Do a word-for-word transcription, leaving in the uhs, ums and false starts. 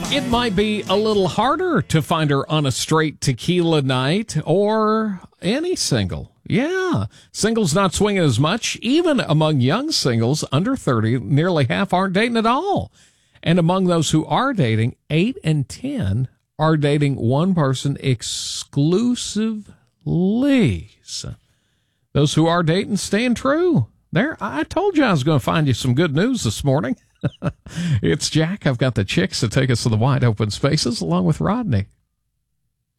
It might be a little harder to find her on a straight tequila night or any single. Yeah, singles not swinging as much. Even among young singles under thirty, nearly half aren't dating at all. And among those who are dating, eight and ten are dating one person exclusively. So those who are dating staying true. There, I told you I was going to find you some good news this morning. It's Jack. I've got the chicks to take us to the wide open spaces along with Rodney.